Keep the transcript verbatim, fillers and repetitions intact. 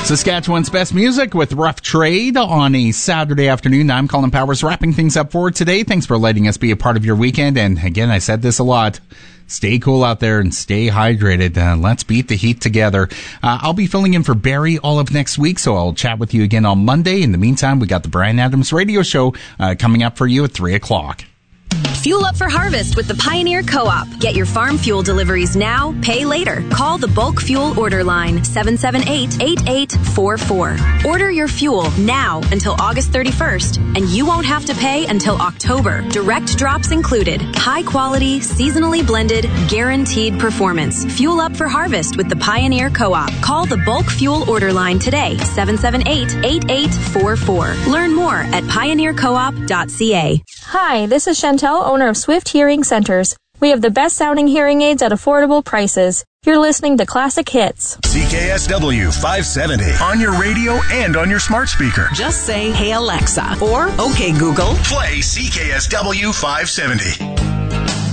Saskatchewan's best music with Rough Trade on a Saturday afternoon. I'm Colin Powers, wrapping things up for today. Thanks for letting us be a part of your weekend. And again, I said this a lot. Stay cool out there and stay hydrated. Uh, let's beat the heat together. Uh, I'll be filling in for Barry all of next week, so I'll chat with you again on Monday. In the meantime, we got the Brian Adams radio show uh, coming up for you at three o'clock. Fuel up for harvest with the Pioneer Co-op. Get your farm fuel deliveries now, pay later. Call the bulk fuel order line, seven seven eight, eight eight four four. Order your fuel now until August thirty-first, and you won't have to pay until October. Direct drops included. High quality, seasonally blended, guaranteed performance. Fuel up for harvest with the Pioneer Co-op. Call the bulk fuel order line today, seven seven eight, eight eight four four. Learn more at pioneer co op dot c a. Hi, this is Chantel, owner of Swift Hearing Centers. We have the best sounding hearing aids at affordable prices. You're listening to Classic Hits. C K S W five seventy. On your radio and on your smart speaker. Just say, "Hey Alexa," or "Okay Google." Play C K S W five seventy.